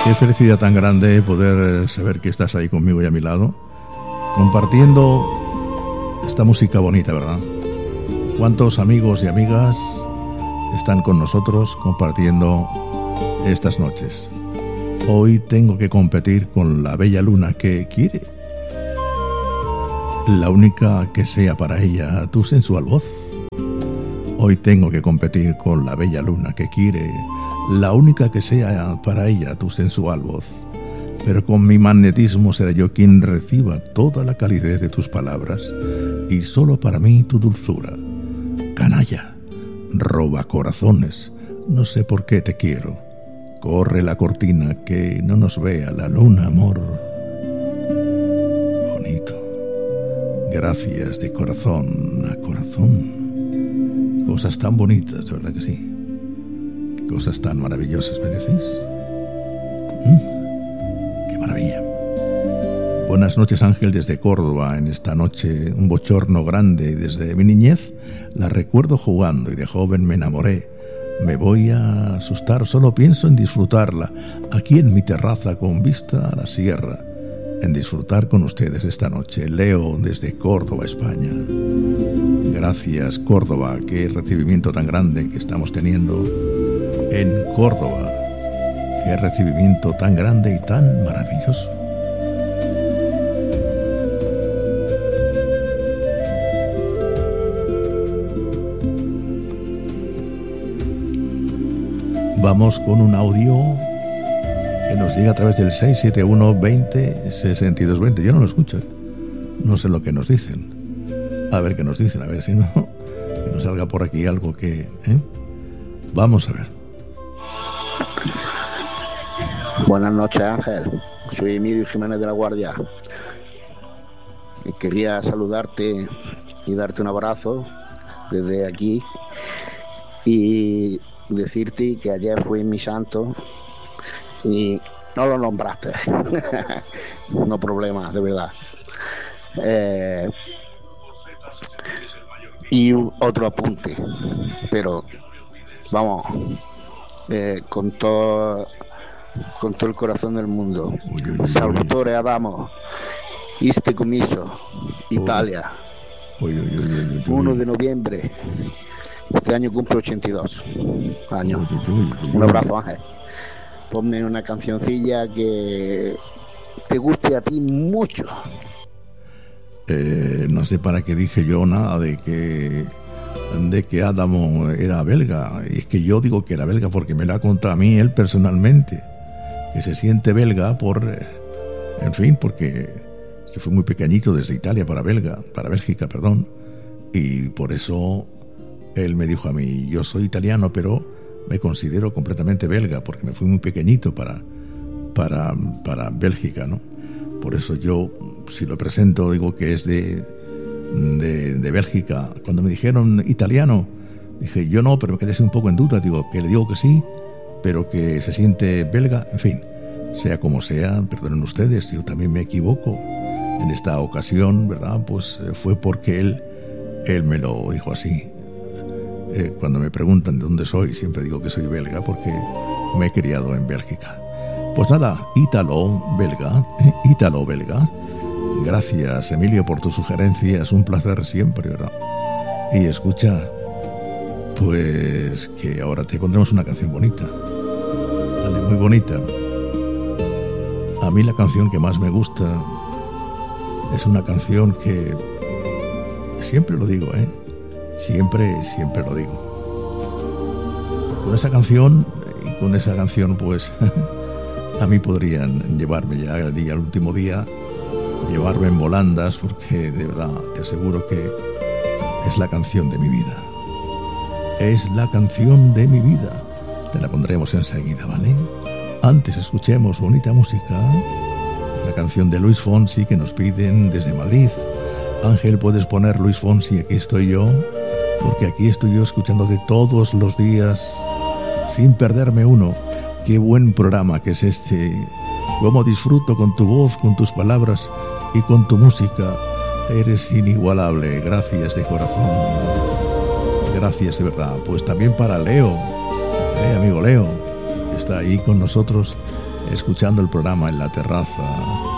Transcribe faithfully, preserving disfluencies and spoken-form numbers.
Qué felicidad tan grande poder saber que estás ahí conmigo y a mi lado, compartiendo esta música bonita, ¿verdad? ¿Cuántos amigos y amigas están con nosotros compartiendo estas noches? Hoy tengo que competir con la bella luna que quiere, la única que sea para ella tu sensual voz. Hoy tengo que competir con la bella luna que quiere, la única que sea para ella tu sensual voz. Pero con mi magnetismo seré yo quien reciba toda la calidez de tus palabras y solo para mí tu dulzura. Canalla, roba corazones, no sé por qué te quiero. Corre la cortina que no nos vea la luna, amor. Bonito. Gracias de corazón a corazón. Cosas tan bonitas, ¿verdad que sí? Cosas tan maravillosas, ¿me decís? ¿Mm? ¡Qué maravilla! Buenas noches, Ángel, desde Córdoba. En esta noche, un bochorno grande. Desde mi niñez la recuerdo jugando y de joven me enamoré. Me voy a asustar, solo pienso en disfrutarla, aquí en mi terraza con vista a la sierra. En disfrutar con ustedes esta noche. Leo, desde Córdoba, España. Gracias, Córdoba. Qué recibimiento tan grande que estamos teniendo en Córdoba. Qué recibimiento tan grande y tan maravilloso. Vamos con un audio que nos llega a través del seis siete uno, veinte, sesenta y dos, veinte. Yo no lo escucho. No sé lo que nos dicen. A ver qué nos dicen, a ver si no, que nos salga por aquí algo que... ¿eh? Vamos a ver. Buenas noches, Ángel. Soy Emilio Jiménez de la Guardia. Quería saludarte y darte un abrazo desde aquí y decirte que ayer fui mi santo y no lo nombraste. No problema, de verdad. Eh, y otro apunte, pero vamos, eh, con todo con todo el corazón del mundo. Salvatore Adamo, Este Comiso, Italia, uno de noviembre. Este año cumple ochenta y dos años. Un abrazo, Ángel. Ponme una cancioncilla que te guste a ti mucho. Eh, no sé para qué dije yo nada de que de que Adamo era belga. Y es que yo digo que era belga porque me lo ha contado a mí él personalmente, que se siente belga por, en fin, porque se fue muy pequeñito desde Italia para belga, para Bélgica, perdón, y por eso él me dijo a mí, yo soy italiano, pero me considero completamente belga, porque me fui muy pequeñito para, para, para Bélgica, ¿no? Por eso yo, si lo presento, digo que es de, de, de Bélgica. Cuando me dijeron italiano, dije, yo no, pero me quedé un poco en duda, digo, que le digo que sí, pero que se siente belga, en fin, sea como sea, perdonen ustedes, yo también me equivoco. En esta ocasión, ¿verdad? Pues fue porque él, él me lo dijo así. Eh, cuando me preguntan de dónde soy, siempre digo que soy belga porque me he criado en Bélgica. Pues nada, ítalo-belga, eh, ítalo-belga. Gracias, Emilio, por tu sugerencia, es un placer siempre, ¿verdad? Y escucha, pues que ahora te pondremos una canción bonita, ¿vale? Muy bonita. A mí la canción que más me gusta es una canción que siempre lo digo, ¿eh? Siempre, siempre lo digo. Con esa canción, y con esa canción, pues, a mí podrían llevarme ya el día, el último día, llevarme en volandas, porque de verdad te aseguro que es la canción de mi vida. Es la canción de mi vida. Te la pondremos enseguida, ¿vale? Antes escuchemos bonita música. La canción de Luis Fonsi que nos piden desde Madrid. Ángel, puedes poner Luis Fonsi, aquí estoy yo, porque aquí estoy yo escuchándote todos los días sin perderme uno. Qué buen programa que es este. Cómo disfruto con tu voz, con tus palabras y con tu música. Eres inigualable. Gracias de corazón. Gracias de verdad. Pues también para Leo, eh, amigo Leo, que está ahí con nosotros escuchando el programa en la terraza.